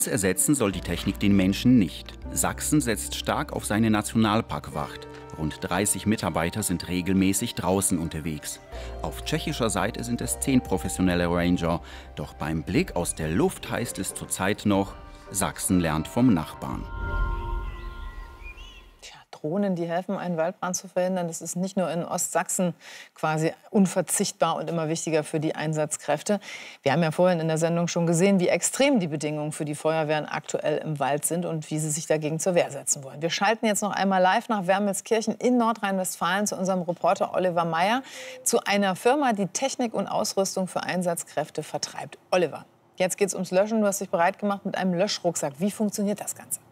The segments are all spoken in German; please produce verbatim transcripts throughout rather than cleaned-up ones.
Ersetzen soll die Technik den Menschen nicht. Sachsen setzt stark auf seine Nationalparkwacht. Rund dreißig Mitarbeiter sind regelmäßig draußen unterwegs. Auf tschechischer Seite sind es zehn professionelle Ranger. Doch beim Blick aus der Luft heißt es zurzeit noch, Sachsen lernt vom Nachbarn. Drohnen, die helfen, einen Waldbrand zu verhindern. Das ist nicht nur in Ostsachsen quasi unverzichtbar und immer wichtiger für die Einsatzkräfte. Wir haben ja vorhin in der Sendung schon gesehen, wie extrem die Bedingungen für die Feuerwehren aktuell im Wald sind und wie sie sich dagegen zur Wehr setzen wollen. Wir schalten jetzt noch einmal live nach Wermelskirchen in Nordrhein-Westfalen zu unserem Reporter Oliver Meyer, zu einer Firma, die Technik und Ausrüstung für Einsatzkräfte vertreibt. Oliver, jetzt geht es ums Löschen. Du hast dich bereit gemacht mit einem Löschrucksack. Wie funktioniert das Ganze?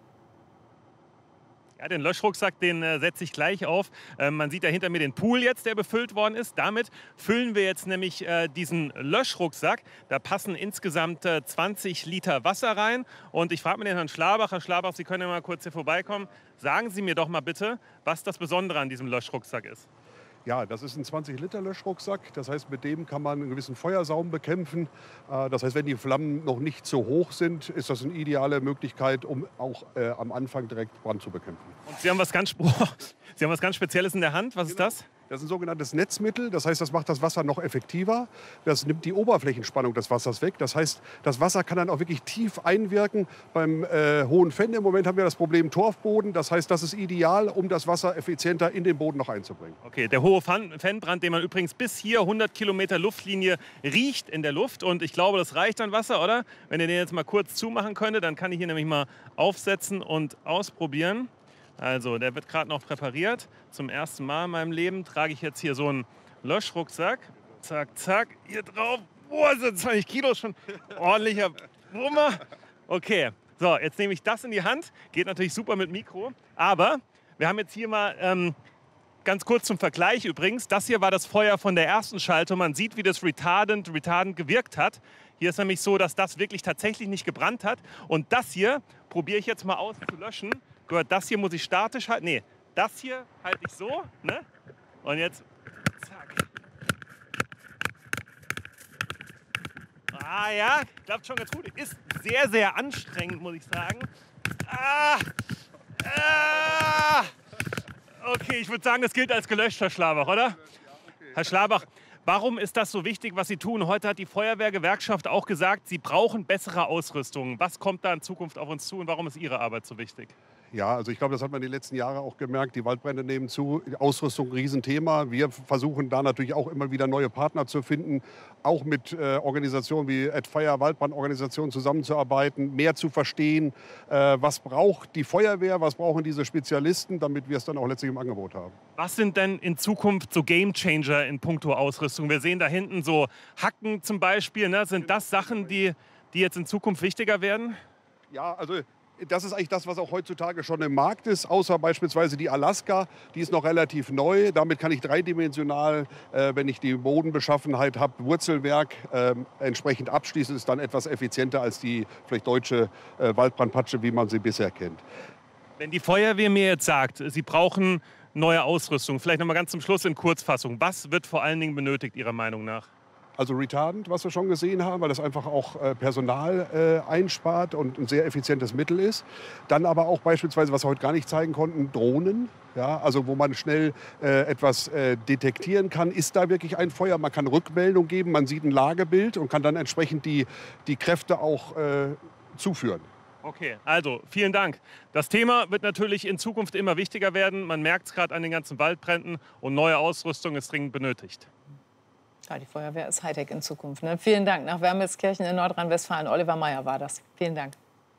Ja, den Löschrucksack, den äh, setze ich gleich auf. Äh, man sieht da hinter mir den Pool jetzt, der befüllt worden ist. Damit füllen wir jetzt nämlich äh, diesen Löschrucksack. Da passen insgesamt äh, zwanzig Liter Wasser rein. Und ich frage mal den Herrn Schlabach. Herr Schlabach, Sie können ja mal kurz hier vorbeikommen. Sagen Sie mir doch mal bitte, was das Besondere an diesem Löschrucksack ist. Ja, das ist ein zwanzig Liter Löschrucksack. Das heißt, mit dem kann man einen gewissen Feuersaum bekämpfen. Das heißt, wenn die Flammen noch nicht so hoch sind, ist das eine ideale Möglichkeit, um auch äh, am Anfang direkt Brand zu bekämpfen. Und Sie haben was ganz, Sie haben was ganz Spezielles in der Hand. Was ist das? Das ist ein sogenanntes Netzmittel. Das heißt, das macht das Wasser noch effektiver. Das nimmt die Oberflächenspannung des Wassers weg. Das heißt, das Wasser kann dann auch wirklich tief einwirken. Beim äh, hohen Fenn im Moment haben wir das Problem Torfboden. Das heißt, das ist ideal, um das Wasser effizienter in den Boden noch einzubringen. Okay, der hohe Fennbrand, den man übrigens bis hier hundert Kilometer Luftlinie riecht in der Luft. Und ich glaube, das reicht an Wasser, oder? Wenn ihr den jetzt mal kurz zumachen könnte, dann kann ich hier nämlich mal aufsetzen und ausprobieren. Also, der wird gerade noch präpariert. Zum ersten Mal in meinem Leben trage ich jetzt hier so einen Löschrucksack. Zack, zack, hier drauf. Boah, sind zwanzig Kilo schon ordentlicher Brummer. Okay, so, jetzt nehme ich das in die Hand. Geht natürlich super mit Mikro. Aber wir haben jetzt hier mal, ähm, ganz kurz zum Vergleich übrigens, das hier war das Feuer von der ersten Schaltung. Man sieht, wie das retardant, retardant gewirkt hat. Hier ist nämlich so, dass das wirklich tatsächlich nicht gebrannt hat. Und das hier probiere ich jetzt mal aus zu löschen. Gehört, das hier muss ich statisch halten. Nee, das hier halte ich so. Ne? Und jetzt, zack. Ah ja, klappt schon ganz gut. Ist sehr, sehr anstrengend, muss ich sagen. Ah, ah. Okay, ich würde sagen, das gilt als gelöscht, Herr Schlabach, oder? Herr Schlabach, warum ist das so wichtig, was Sie tun? Heute hat die Feuerwehrgewerkschaft auch gesagt, Sie brauchen bessere Ausrüstung. Was kommt da in Zukunft auf uns zu und warum ist Ihre Arbeit so wichtig? Ja, also ich glaube, das hat man die letzten Jahre auch gemerkt. Die Waldbrände nehmen zu, die Ausrüstung ein Riesenthema. Wir versuchen da natürlich auch immer wieder neue Partner zu finden, auch mit äh, Organisationen wie At Fire, Waldbrandorganisationen zusammenzuarbeiten, mehr zu verstehen, äh, was braucht die Feuerwehr, was brauchen diese Spezialisten, damit wir es dann auch letztlich im Angebot haben. Was sind denn in Zukunft so Gamechanger in puncto Ausrüstung? Wir sehen da hinten so Hacken zum Beispiel. Ne? Sind das Sachen, die, die jetzt in Zukunft wichtiger werden? Ja, also das ist eigentlich das, was auch heutzutage schon im Markt ist, außer beispielsweise die Alaska. Die ist noch relativ neu. Damit kann ich dreidimensional, äh, wenn ich die Bodenbeschaffenheit habe, Wurzelwerk äh, entsprechend abschließen. Ist dann etwas effizienter als die vielleicht deutsche äh, Waldbrandpatsche, wie man sie bisher kennt. Wenn die Feuerwehr mir jetzt sagt, sie brauchen neue Ausrüstung, vielleicht noch mal ganz zum Schluss in Kurzfassung. Was wird vor allen Dingen benötigt, Ihrer Meinung nach? Also retardant, was wir schon gesehen haben, weil das einfach auch äh, Personal äh, einspart und ein sehr effizientes Mittel ist. Dann aber auch beispielsweise, was wir heute gar nicht zeigen konnten, Drohnen. Ja, also wo man schnell äh, etwas äh, detektieren kann, ist da wirklich ein Feuer. Man kann Rückmeldung geben, man sieht ein Lagebild und kann dann entsprechend die, die Kräfte auch äh, zuführen. Okay, also vielen Dank. Das Thema wird natürlich in Zukunft immer wichtiger werden. Man merkt es gerade an den ganzen Waldbränden und neue Ausrüstung ist dringend benötigt. Ja, die Feuerwehr ist Hightech in Zukunft. Ne? Vielen Dank. Nach Wermelskirchen in Nordrhein-Westfalen. Oliver Meyer war das. Vielen Dank.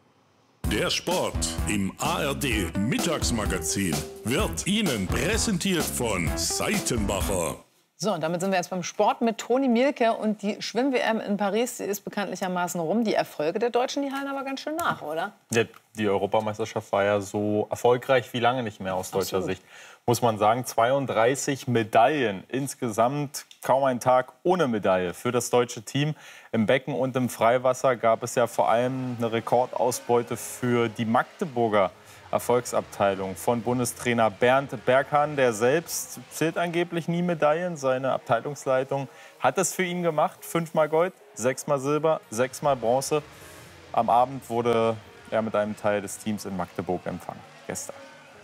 Der Sport im A R D Mittagsmagazin wird Ihnen präsentiert von Seitenbacher. So, und damit sind wir jetzt beim Sport mit Toni Mielke. Und die Schwimm-W M in Paris, die ist bekanntlichermaßen rum. Die Erfolge der Deutschen, die hallen aber ganz schön nach, oder? Ja, die Europameisterschaft war ja so erfolgreich wie lange nicht mehr aus deutscher Sicht. Muss man sagen, zweiunddreißig Medaillen. Insgesamt kaum ein Tag ohne Medaille für das deutsche Team. Im Becken und im Freiwasser gab es ja vor allem eine Rekordausbeute für die Magdeburger Erfolgsabteilung von Bundestrainer Bernd Berghahn. Der selbst zählt angeblich nie Medaillen. Seine Abteilungsleitung hat es für ihn gemacht. Fünfmal Gold, sechsmal Silber, sechsmal Bronze. Am Abend wurde er mit einem Teil des Teams in Magdeburg empfangen. Gestern.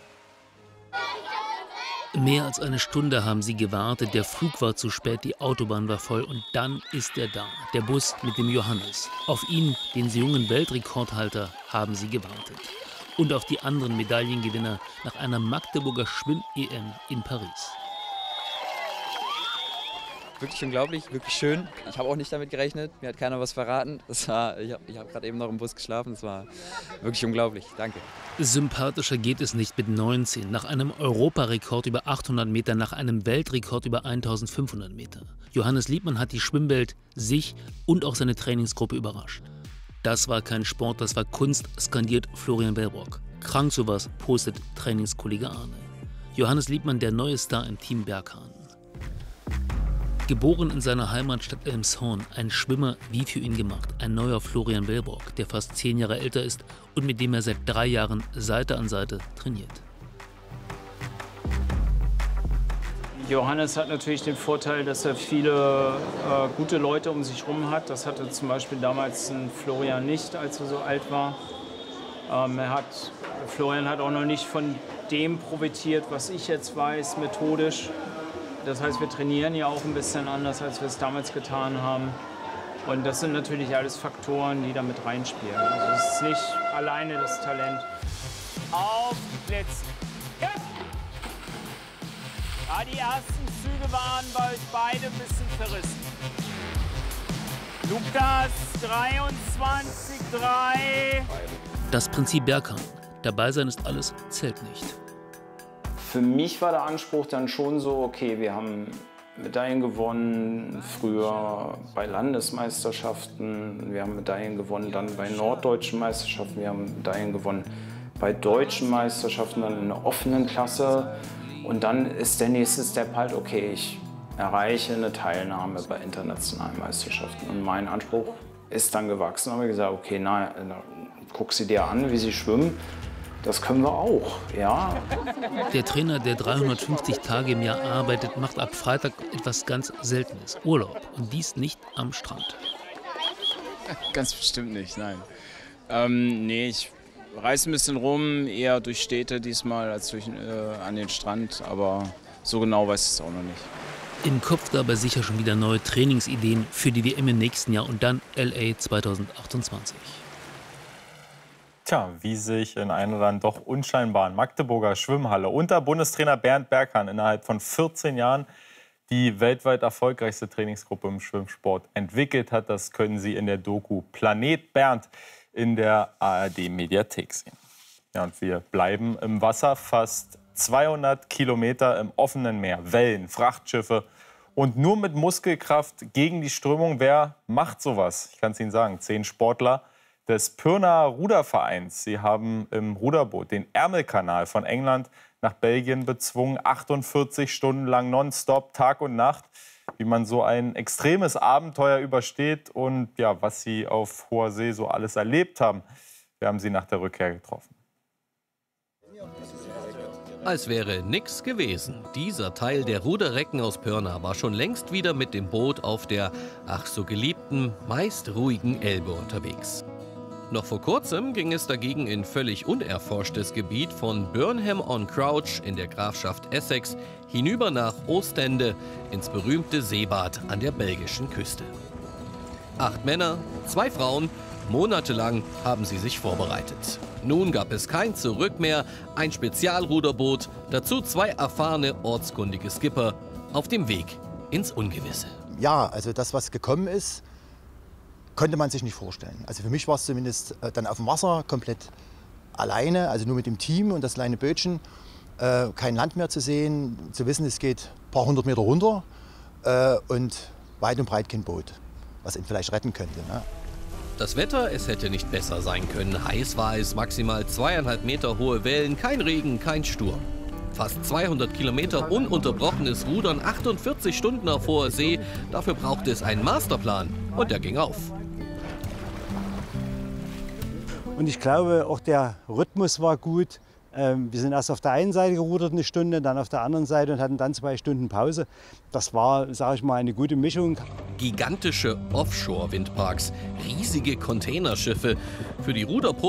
Mehr als eine Stunde haben sie gewartet, der Flug war zu spät, die Autobahn war voll und dann ist er da, der Bus mit dem Johannes. Auf ihn, den jungen Weltrekordhalter, haben sie gewartet. Und auf die anderen Medaillengewinner nach einer Magdeburger Schwimm-E M in Paris. Wirklich unglaublich, wirklich schön. Ich habe auch nicht damit gerechnet, mir hat keiner was verraten. Das war, ich habe hab gerade eben noch im Bus geschlafen, das war wirklich unglaublich. Danke. Sympathischer geht es nicht mit neunzehn. Nach einem Europarekord über achthundert Meter, nach einem Weltrekord über eintausendfünfhundert Meter. Johannes Liebmann hat die Schwimmwelt, sich und auch seine Trainingsgruppe überrascht. Das war kein Sport, das war Kunst, skandiert Florian Wellbrock. Krank sowas, postet Trainingskollege Arne. Johannes Liebmann, der neue Star im Team Berghahn. Geboren in seiner Heimatstadt Elmshorn, ein Schwimmer wie für ihn gemacht, ein neuer Florian Wellbrock, der fast zehn Jahre älter ist und mit dem er seit drei Jahren Seite an Seite trainiert. Johannes hat natürlich den Vorteil, dass er viele äh, gute Leute um sich herum hat. Das hatte zum Beispiel damals ein Florian nicht, als er so alt war. Ähm, er hat, Florian hat auch noch nicht von dem profitiert, was ich jetzt weiß, methodisch. Das heißt, wir trainieren ja auch ein bisschen anders, als wir es damals getan haben. Und das sind natürlich alles Faktoren, die da mit reinspielen. Also es ist nicht alleine das Talent. Auf die Plätze. Ja. Ja, die ersten Züge waren bei euch beide ein bisschen verrissen. Lukas, dreiundzwanzig drei. Das Prinzip Berghahn. Dabei sein ist alles, zählt nicht. Für mich war der Anspruch dann schon so, okay, wir haben Medaillen gewonnen, früher bei Landesmeisterschaften, wir haben Medaillen gewonnen dann bei norddeutschen Meisterschaften, wir haben Medaillen gewonnen bei deutschen Meisterschaften, dann in der offenen Klasse. Und dann ist der nächste Step halt, okay, ich erreiche eine Teilnahme bei internationalen Meisterschaften. Und mein Anspruch ist dann gewachsen. Da habe ich gesagt, okay, na, guck sie dir an, wie sie schwimmen. Das können wir auch, ja. Der Trainer, der dreihundertfünfzig Tage im Jahr arbeitet, macht ab Freitag etwas ganz Seltenes, Urlaub. Und dies nicht am Strand. Ganz bestimmt nicht, nein. Ähm, nee, ich reise ein bisschen rum, eher durch Städte diesmal als durch, äh, an den Strand. Aber so genau weiß ich es auch noch nicht. Im Kopf dabei sicher schon wieder neue Trainingsideen für die W M im nächsten Jahr und dann L A zweitausendachtundzwanzig. Tja, wie sich in einer dann doch unscheinbaren Magdeburger Schwimmhalle unter Bundestrainer Bernd Berghahn innerhalb von vierzehn Jahren die weltweit erfolgreichste Trainingsgruppe im Schwimmsport entwickelt hat, das können Sie in der Doku Planet Bernd in der A R D-Mediathek sehen. Ja, und wir bleiben im Wasser, fast zweihundert Kilometer im offenen Meer, Wellen, Frachtschiffe und nur mit Muskelkraft gegen die Strömung. Wer macht sowas? Ich kann es Ihnen sagen, zehn Sportler des Pirnaer Rudervereins. Sie haben im Ruderboot den Ärmelkanal von England nach Belgien bezwungen, achtundvierzig Stunden lang nonstop, Tag und Nacht. Wie man so ein extremes Abenteuer übersteht und ja, was sie auf hoher See so alles erlebt haben. Wir haben sie nach der Rückkehr getroffen. Als wäre nichts gewesen. Dieser Teil der Ruderrecken aus Pirna war schon längst wieder mit dem Boot auf der ach so geliebten, meist ruhigen Elbe unterwegs. Noch vor kurzem ging es dagegen in völlig unerforschtes Gebiet von Burnham-on-Crouch in der Grafschaft Essex hinüber nach Ostende ins berühmte Seebad an der belgischen Küste. Acht Männer, zwei Frauen, monatelang haben sie sich vorbereitet. Nun gab es kein Zurück mehr, ein Spezialruderboot, dazu zwei erfahrene ortskundige Skipper auf dem Weg ins Ungewisse. Ja, also das, was gekommen ist, konnte man sich nicht vorstellen. Also für mich war es zumindest äh, dann auf dem Wasser komplett alleine, also nur mit dem Team und das kleine Bötchen, äh, kein Land mehr zu sehen, zu wissen, es geht ein paar hundert Meter runter äh, und weit und breit kein Boot, was ihn vielleicht retten könnte. Ne? Das Wetter, es hätte nicht besser sein können. Heiß war es, maximal zweieinhalb Meter hohe Wellen, kein Regen, kein Sturm. Fast zweihundert Kilometer ununterbrochenes Rudern, achtundvierzig Stunden auf hoher See. Dafür brauchte es einen Masterplan und der ging auf. Und ich glaube, auch der Rhythmus war gut. Wir sind erst auf der einen Seite gerudert eine Stunde, dann auf der anderen Seite und hatten dann zwei Stunden Pause. Das war, sage ich mal, eine gute Mischung. Gigantische Offshore-Windparks, riesige Containerschiffe. Für die Ruderprofis